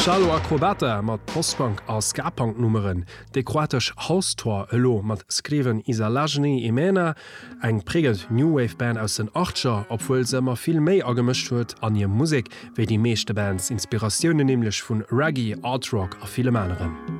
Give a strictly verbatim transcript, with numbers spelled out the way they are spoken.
Chalo Acrobata mat Postbank a Skapunknummeren, de kroatisch Haustor ëlo mat skriwen Isalajni Imena, eng pregent New Wave Band aus den Achtscher, obwohl semmer viel méi agemischt huet an ihr Musik, wéi die meeschte Bands Inspirationioune nämlichlech vun Reggae, Artrock a viele Mäneren.